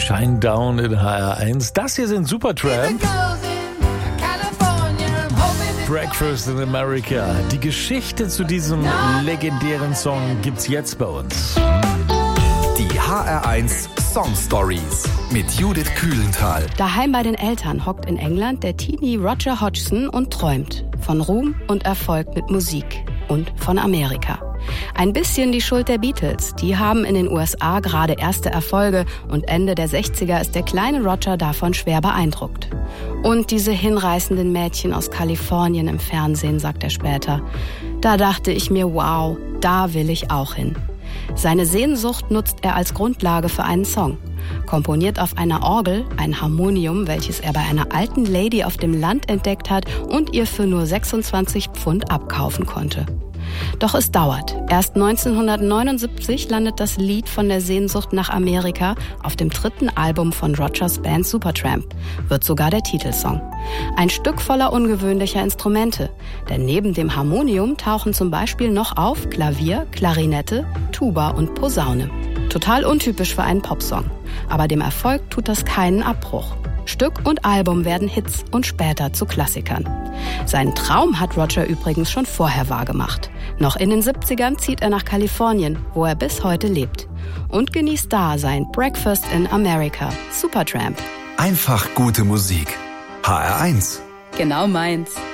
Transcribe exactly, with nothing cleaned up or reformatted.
Shinedown in H R eins. Das hier sind Supertramp. Breakfast in America. Die Geschichte zu diesem legendären Song gibt's jetzt bei uns. Die H R eins Song Stories mit Judith Kühlenthal. Daheim bei den Eltern hockt in England der Teenie Roger Hodgson und träumt von Ruhm und Erfolg mit Musik und von Amerika. Ein bisschen die Schuld der Beatles. Die haben in den U S A gerade erste Erfolge und Ende der sechziger ist der kleine Roger davon schwer beeindruckt. Und diese hinreißenden Mädchen aus Kalifornien im Fernsehen, sagt er später. Da dachte ich mir, wow, da will ich auch hin. Seine Sehnsucht nutzt er als Grundlage für einen Song. Komponiert auf einer Orgel, ein Harmonium, welches er bei einer alten Lady auf dem Land entdeckt hat und ihr für nur sechsundzwanzig Pfund abkaufen konnte. Doch es dauert. Erst neunzehnhundertneunundsiebzig landet das Lied von der Sehnsucht nach Amerika auf dem dritten Album von Rogers Band Supertramp, wird sogar der Titelsong. Ein Stück voller ungewöhnlicher Instrumente, denn neben dem Harmonium tauchen zum Beispiel noch auf Klavier, Klarinette, Tuba und Posaune. Total untypisch für einen Popsong, aber dem Erfolg tut das keinen Abbruch. Stück und Album werden Hits und später zu Klassikern. Seinen Traum hat Roger übrigens schon vorher wahrgemacht. Noch in den siebzigern zieht er nach Kalifornien, wo er bis heute lebt. Und genießt da sein Breakfast in America, Supertramp. Einfach gute Musik. H R eins. Genau meins.